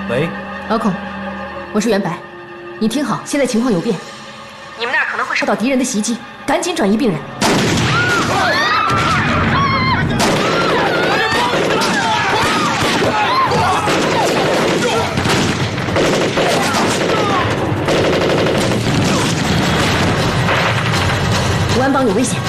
喂， 敖孔，我是袁白，你听好，现在情况有变，你们那儿可能会受到敌人的袭击，赶紧转移病人。武安帮有危险。